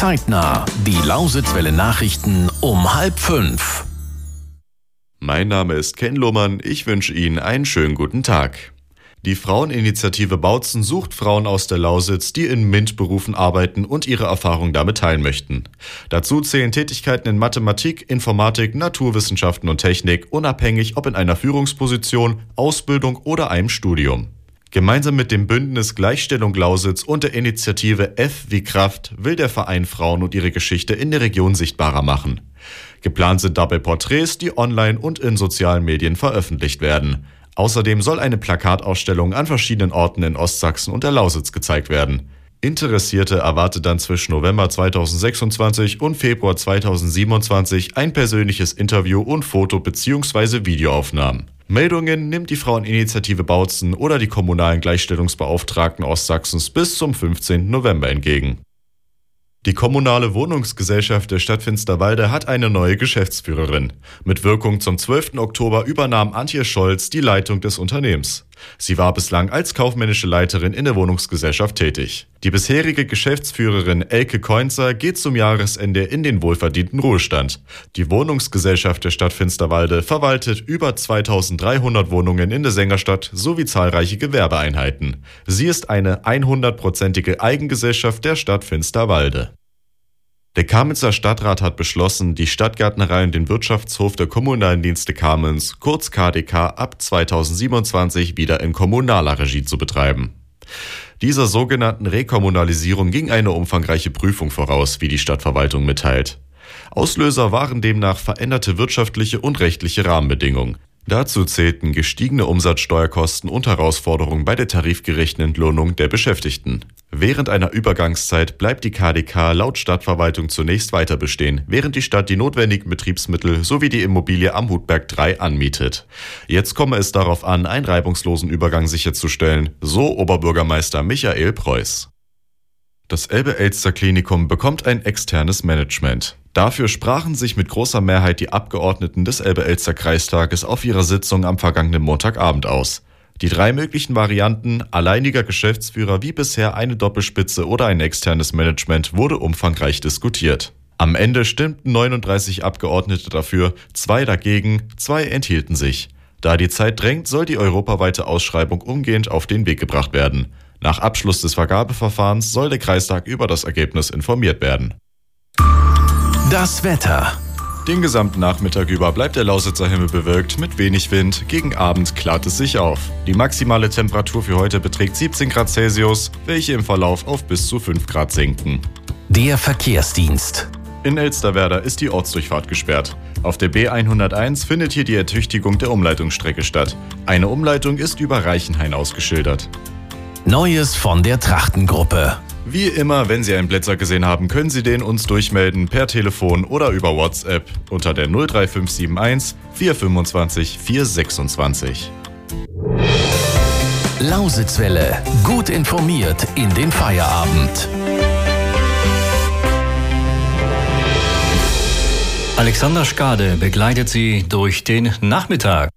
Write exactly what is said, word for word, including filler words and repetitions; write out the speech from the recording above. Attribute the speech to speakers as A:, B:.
A: Zeitnah. Die Lausitzwelle Nachrichten um halb fünf.
B: Mein Name ist Ken Lohmann. Ich wünsche Ihnen einen schönen guten Tag. Die Fraueninitiative Bautzen sucht Frauen aus der Lausitz, die in MINT-Berufen arbeiten und ihre Erfahrung damit teilen möchten. Dazu zählen Tätigkeiten in Mathematik, Informatik, Naturwissenschaften und Technik, unabhängig ob in einer Führungsposition, Ausbildung oder einem Studium. Gemeinsam mit dem Bündnis Gleichstellung Lausitz und der Initiative F wie Kraft will der Verein Frauen und ihre Geschichte in der Region sichtbarer machen. Geplant sind dabei Porträts, die online und in sozialen Medien veröffentlicht werden. Außerdem soll eine Plakatausstellung an verschiedenen Orten in Ostsachsen und der Lausitz gezeigt werden. Interessierte erwartet dann zwischen November zweitausendsechsundzwanzig und Februar zweitausendsiebenundzwanzig ein persönliches Interview und Foto- bzw. Videoaufnahmen. Meldungen nimmt die Fraueninitiative Bautzen oder die kommunalen Gleichstellungsbeauftragten Ostsachsens bis zum fünfzehnten November entgegen. Die kommunale Wohnungsgesellschaft der Stadt Finsterwalde hat eine neue Geschäftsführerin. Mit Wirkung zum zwölften Oktober übernahm Antje Scholz die Leitung des Unternehmens. Sie war bislang als kaufmännische Leiterin in der Wohnungsgesellschaft tätig. Die bisherige Geschäftsführerin Elke Keunzer geht zum Jahresende in den wohlverdienten Ruhestand. Die Wohnungsgesellschaft der Stadt Finsterwalde verwaltet über zweitausenddreihundert Wohnungen in der Sängerstadt sowie zahlreiche Gewerbeeinheiten. Sie ist eine hundertprozentige Eigengesellschaft der Stadt Finsterwalde. Der Kamenzer Stadtrat hat beschlossen, die Stadtgärtnerei und den Wirtschaftshof der kommunalen Dienste Kamenz, kurz K D K, ab zweitausendsiebenundzwanzig wieder in kommunaler Regie zu betreiben. Dieser sogenannten Rekommunalisierung ging eine umfangreiche Prüfung voraus, wie die Stadtverwaltung mitteilt. Auslöser waren demnach veränderte wirtschaftliche und rechtliche Rahmenbedingungen. Dazu zählten gestiegene Umsatzsteuerkosten und Herausforderungen bei der tarifgerechten Entlohnung der Beschäftigten. Während einer Übergangszeit bleibt die K D K laut Stadtverwaltung zunächst weiter bestehen, während die Stadt die notwendigen Betriebsmittel sowie die Immobilie am Hutberg drei anmietet. Jetzt komme es darauf an, einen reibungslosen Übergang sicherzustellen, so Oberbürgermeister Michael Preuß. Das Elbe-Elster-Klinikum bekommt ein externes Management. Dafür sprachen sich mit großer Mehrheit die Abgeordneten des Elbe-Elster-Kreistages auf ihrer Sitzung am vergangenen Montagabend aus. Die drei möglichen Varianten, alleiniger Geschäftsführer wie bisher, eine Doppelspitze oder ein externes Management, wurde umfangreich diskutiert. Am Ende stimmten neununddreißig Abgeordnete dafür, zwei dagegen, zwei enthielten sich. Da die Zeit drängt, soll die europaweite Ausschreibung umgehend auf den Weg gebracht werden. Nach Abschluss des Vergabeverfahrens soll der Kreistag über das Ergebnis informiert werden.
A: Das Wetter.
B: Den gesamten Nachmittag über bleibt der Lausitzer Himmel bewölkt mit wenig Wind. Gegen Abend klart es sich auf. Die maximale Temperatur für heute beträgt siebzehn Grad Celsius, welche im Verlauf auf bis zu fünf Grad sinken.
A: Der Verkehrsdienst.
B: In Elsterwerda ist die Ortsdurchfahrt gesperrt. Auf der B hunderteins findet hier die Ertüchtigung der Umleitungsstrecke statt. Eine Umleitung ist über Reichenhain ausgeschildert.
A: Neues von der Trachtengruppe.
B: Wie immer, wenn Sie einen Blitzer gesehen haben, können Sie den uns durchmelden per Telefon oder über WhatsApp unter der null drei fünf sieben eins vier fünfundzwanzig vier sechsundzwanzig.
A: Lausitzwelle. Gut informiert in den Feierabend.
C: Alexander Skade begleitet Sie durch den Nachmittag.